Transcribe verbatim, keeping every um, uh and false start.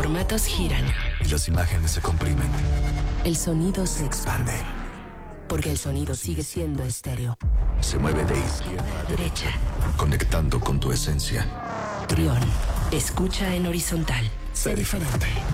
formatos giran. Y las imágenes se comprimen. El sonido se expande. Porque el sonido sigue siendo estéreo. Se mueve de izquierda a derecha, conectando con tu esencia. Trión, escucha en horizontal. Sé diferente.